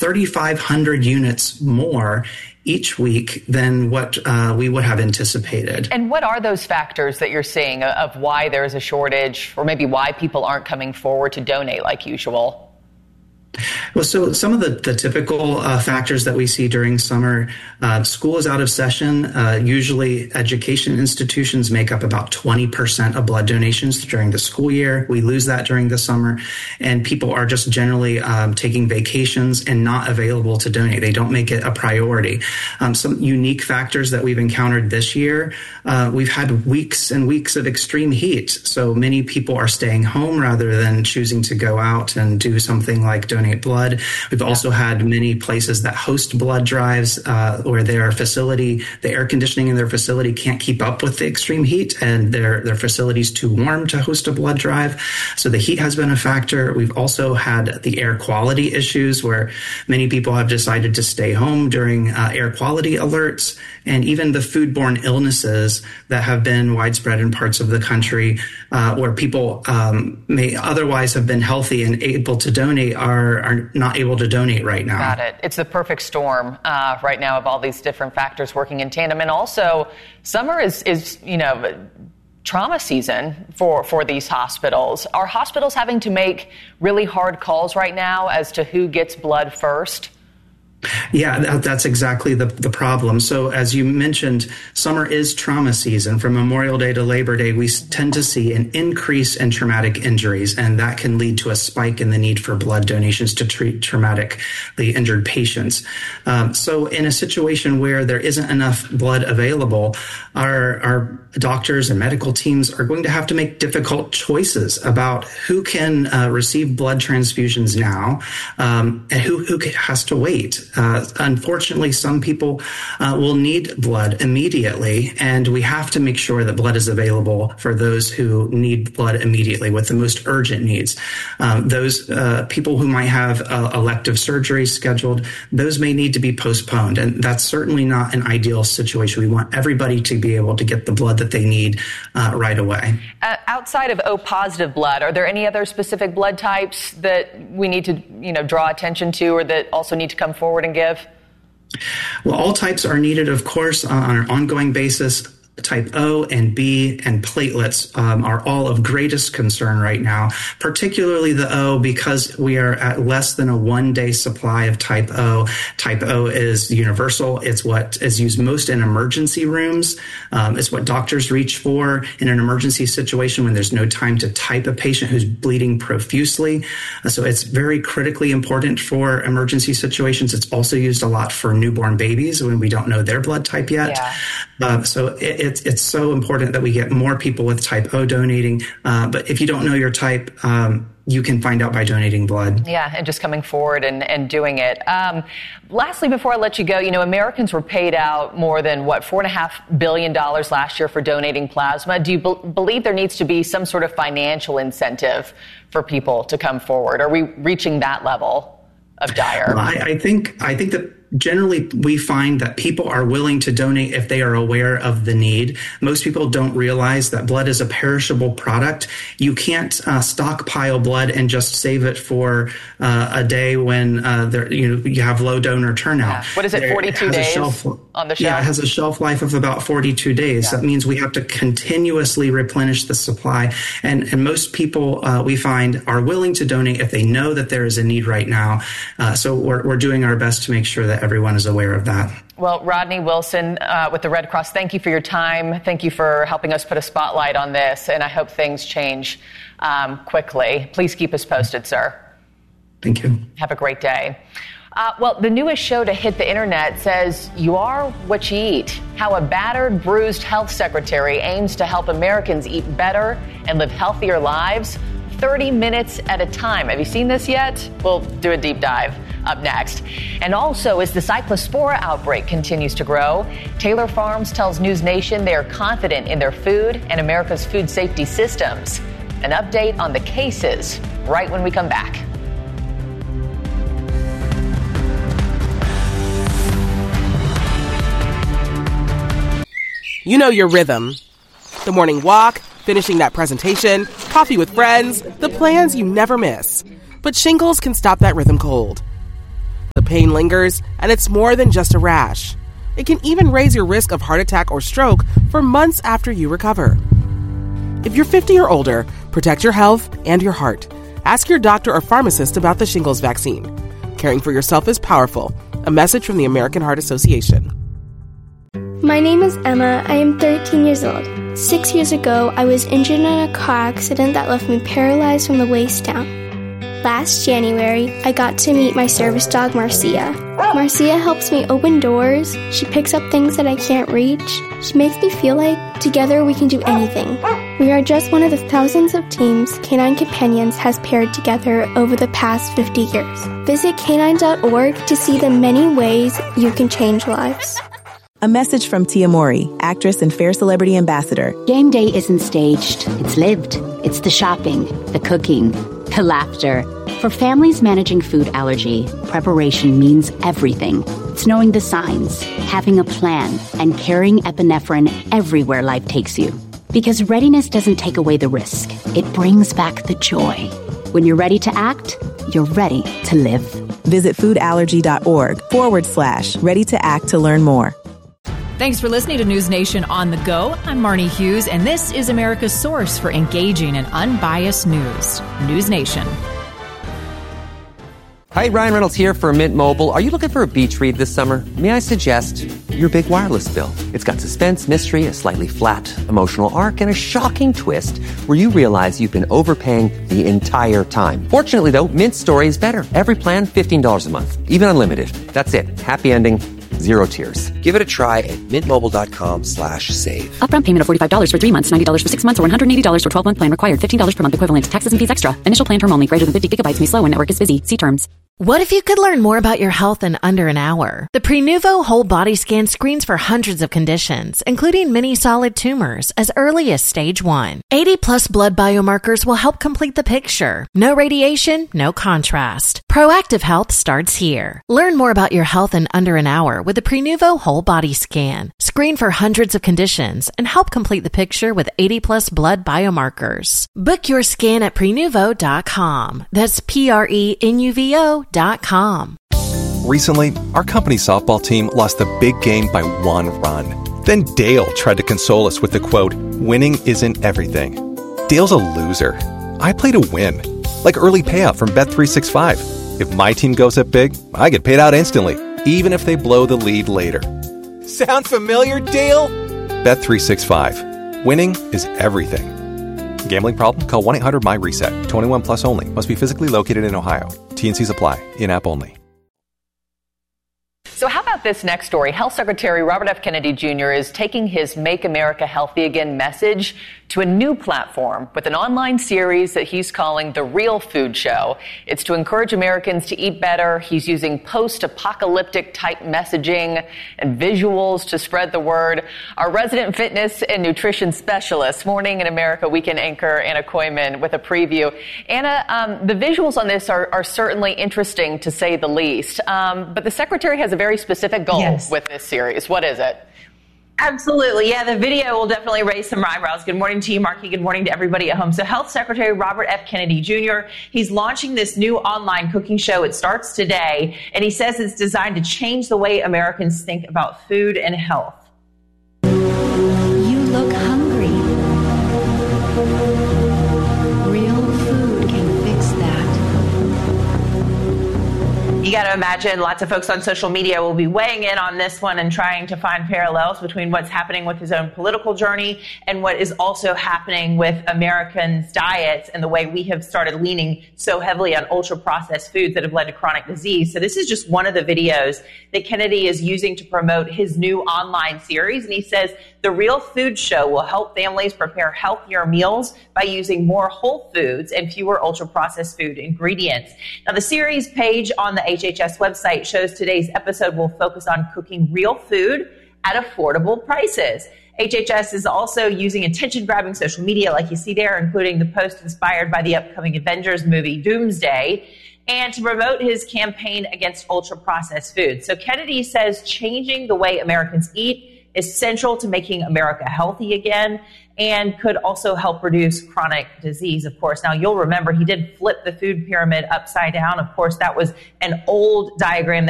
3,500 units more each week than what we would have anticipated. And what are those factors that you're seeing of why there is a shortage, or maybe why people aren't coming forward to donate like usual? Well, so some of the typical factors that we see during summer, school is out of session. Usually education institutions make up about 20% of blood donations during the school year. We lose that during the summer, and people are just generally taking vacations and not available to donate. They don't make it a priority. Some unique factors that we've encountered this year, we've had weeks and weeks of extreme heat. So many people are staying home rather than choosing to go out and do something like donate blood. We've also had many places that host blood drives where the air conditioning in their facility can't keep up with the extreme heat, and their facility's too warm to host a blood drive. So the heat has been a factor. We've also had the air quality issues where many people have decided to stay home during air quality alerts, and even the foodborne illnesses that have been widespread in parts of the country where people may otherwise have been healthy and able to donate are not able to donate right now. Got it. It's the perfect storm right now of all these different factors working in tandem. And also, summer is trauma season for these hospitals. Are hospitals having to make really hard calls right now as to who gets blood first? Yeah, that's exactly the problem. So as you mentioned, summer is trauma season. From Memorial Day to Labor Day, we tend to see an increase in traumatic injuries, and that can lead to a spike in the need for blood donations to treat traumatically injured patients. So in a situation where there isn't enough blood available, our doctors and medical teams are going to have to make difficult choices about who can receive blood transfusions now and who has to wait. Unfortunately, some people will need blood immediately, and we have to make sure that blood is available for those who need blood immediately with the most urgent needs. Those people who might have elective surgery scheduled, those may need to be postponed, and that's certainly not an ideal situation. We want everybody to be able to get the blood that they need right away. Outside of O-positive blood, are there any other specific blood types that we need to draw attention to, or that also need to come forward and give? Well, all types are needed, of course, on an ongoing basis. Type O and B and platelets are all of greatest concern right now, particularly the O, because we are at less than a one-day supply of type O. Type O is universal. It's what is used most in emergency rooms. It's what doctors reach for in an emergency situation when there's no time to type a patient who's bleeding profusely. So it's very critically important for emergency situations. It's also used a lot for newborn babies when we don't know their blood type yet. Yeah. So it's so important that we get more people with type O donating. But if you don't know your type, you can find out by donating blood. Yeah, and just coming forward and doing it. Lastly, before I let you go, Americans were paid out more than, $4.5 billion last year for donating plasma. Do you believe there needs to be some sort of financial incentive for people to come forward? Are we reaching that level of dire? Well, I think that generally, we find that people are willing to donate if they are aware of the need. Most people don't realize that blood is a perishable product. You can't stockpile blood and just save it for a day when you have low donor turnout. Yeah. What is it, 42 days on the shelf? Yeah, it has a shelf life of about 42 days. Yeah. That means we have to continuously replenish the supply. And most people, we find, are willing to donate if they know that there is a need right now. So we're doing our best to make sure that everyone is aware of that. Well, Rodney Wilson with the Red Cross, thank you for your time. Thank you for helping us put a spotlight on this, and I hope things change quickly. Please keep us posted, sir. Thank you. Have a great day. Well, the newest show to hit the internet says you are what you eat. How a battered, bruised health secretary aims to help Americans eat better and live healthier lives 30 minutes at a time. Have you seen this yet? We'll do a deep dive up next. And also, as the Cyclospora outbreak continues to grow, Taylor Farms tells News Nation they are confident in their food and America's food safety systems. An update on the cases right when we come back. You know your rhythm. The morning walk, finishing that presentation, coffee with friends, the plans you never miss. But shingles can stop that rhythm cold. The pain lingers, and it's more than just a rash. It can even raise your risk of heart attack or stroke for months after you recover. If you're 50 or older, protect your health and your heart. Ask your doctor or pharmacist about the shingles vaccine. Caring for yourself is powerful. A message from the American Heart Association. My name is Emma. I am 13 years old. 6 years ago, I was injured in a car accident that left me paralyzed from the waist down. Last January, I got to meet my service dog, Marcia. Marcia helps me open doors. She picks up things that I can't reach. She makes me feel like together we can do anything. We are just one of the thousands of teams Canine Companions has paired together over the past 50 years. Visit canine.org to see the many ways you can change lives. A message from Tia Mowry, actress and Fair Celebrity Ambassador. Game day isn't staged, it's lived. It's the shopping, the cooking, the laughter. For families managing food allergy, preparation means everything. It's knowing the signs, having a plan, and carrying epinephrine everywhere life takes you. Because readiness doesn't take away the risk, it brings back the joy. When you're ready to act, you're ready to live. Visit foodallergy.org/ready to act to learn more. Thanks for listening to News Nation on the Go. I'm Marnie Hughes, and this is America's source for engaging and unbiased news. News Nation. Hi, Ryan Reynolds here for Mint Mobile. Are you looking for a beach read this summer? May I suggest your big wireless bill? It's got suspense, mystery, a slightly flat emotional arc, and a shocking twist where you realize you've been overpaying the entire time. Fortunately, though, Mint's story is better. Every plan, $15 a month, even unlimited. That's it. Happy ending. Zero tears. Give it a try at mintmobile.com/save. Upfront payment of $45 for 3 months, $90 for 6 months, or $180 for 12-month plan required. $15 per month equivalent. Taxes and fees extra. Initial plan term only. Greater than 50 gigabytes may slow when network is busy. See terms. What if you could learn more about your health in under an hour? The Prenuvo Whole Body Scan screens for hundreds of conditions, including many solid tumors, as early as stage 1. 80-plus blood biomarkers will help complete the picture. No radiation, no contrast. Proactive health starts here. Learn more about your health in under an hour with the Prenuvo Whole Body Scan. Screen for hundreds of conditions and help complete the picture with 80-plus blood biomarkers. Book your scan at Prenuvo.com. That's Prenuvo.com. Recently, our company's softball team lost the big game by 1 run. Then Dale tried to console us with the quote, "Winning isn't everything." Dale's a loser. I play to win. Like early payout from Bet365. If my team goes up big, I get paid out instantly, even if they blow the lead later. Sound familiar, Dale? Bet365. Winning is everything. Gambling problem? Call 1-800-MY-RESET. 21 plus only. Must be physically located in Ohio. T&Cs apply. In-app only. So how about this next story? Health Secretary Robert F. Kennedy Jr. is taking his Make America Healthy Again message to a new platform with an online series that he's calling The Real Food Show. It's to encourage Americans to eat better. He's using post-apocalyptic type messaging and visuals to spread the word. Our resident fitness and nutrition specialist, Morning in America weekend anchor Anna Koyman with a preview. Anna, the visuals on this are certainly interesting to say the least, but the secretary has a very specific goal with this series. What is it? Absolutely. Yeah, the video will definitely raise some eyebrows. Good morning to you, Marky. Good morning to everybody at home. So Health Secretary Robert F. Kennedy Jr., he's launching this new online cooking show. It starts today, and he says it's designed to change the way Americans think about food and health. You look hungry. Real food can fix that. You got to imagine lots of folks on social media will be weighing in on this one and trying to find parallels between what's happening with his own political journey and what is also happening with Americans' diets and the way we have started leaning so heavily on ultra-processed foods that have led to chronic disease. So this is just one of the videos that Kennedy is using to promote his new online series. And he says The Real Food Show will help families prepare healthier meals by using more whole foods and fewer ultra-processed food ingredients. Now, the series page on the HHS website shows today's episode will focus on cooking real food at affordable prices. HHS is also using attention-grabbing social media like you see there, including the post inspired by the upcoming Avengers movie Doomsday, and to promote his campaign against ultra-processed foods. So Kennedy says changing the way Americans eat is central to making America healthy again and could also help reduce chronic disease, of course. Now, you'll remember he did flip the food pyramid upside down. Of course, that was an old diagram